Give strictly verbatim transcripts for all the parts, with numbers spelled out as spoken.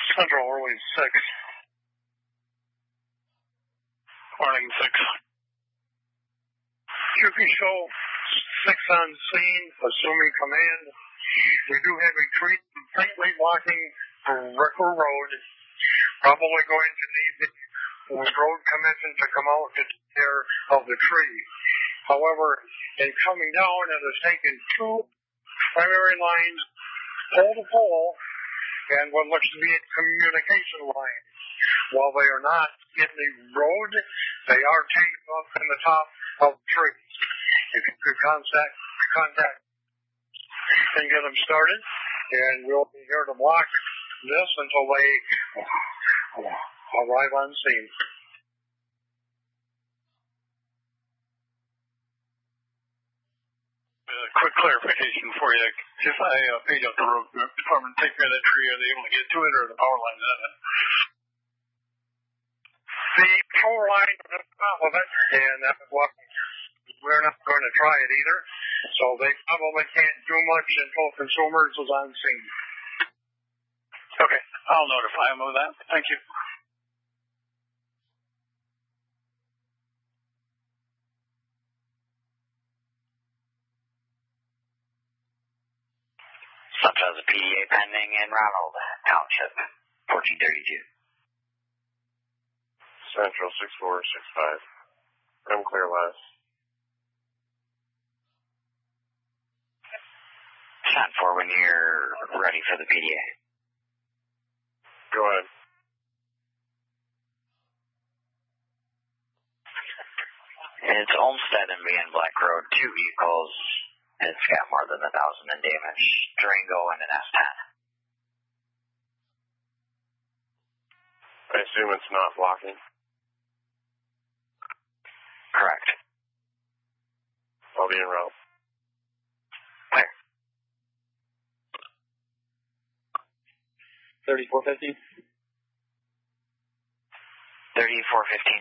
Central Orleans six. Morning six. Q P show six on scene, assuming command. We do have a tree completely blocking Ricker Road. Probably going to need the road commission to come out to take care of the tree. However, in coming down, it has taken two primary lines, pole to pole, and what looks to be a communication line. While they are not in the road, they are tanked up in the top of the tree. If you could contact, contact and get them started, and we'll be here to block this until they arrive on scene. Uh, quick clarification for you. If I uh, paid out the road department to take care of that tree, are they able to get to it, or the power line's in it? The power line is on top of it, and that's what we're not going to try it either. So they probably can't do much until consumers is on scene. Okay, I'll notify them of that. Thank you. Central has a P D A pending in Ronald Township, fourteen thirty-two. Central six four six five. I'm clear last. Sound four when you're ready for the P D A. Go ahead. It's Olmsted and Van Black Road, two vehicles. It's got more than a thousand in damage. Durango and an S ten. I assume it's not blocking. Correct. I'll be en route. Clear. thirty-four fifteen. thirty-four fifteen.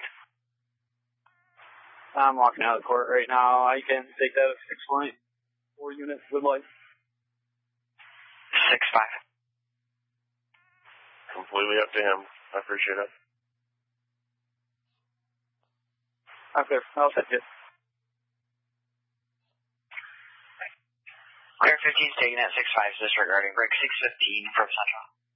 I'm walking out of the court right now. I can take that at six point four units with light. six five. Completely up to him. I appreciate it. I'm clear. I'll set it. Clear fifteen is taking at six five, disregarding break six fifteen from Central.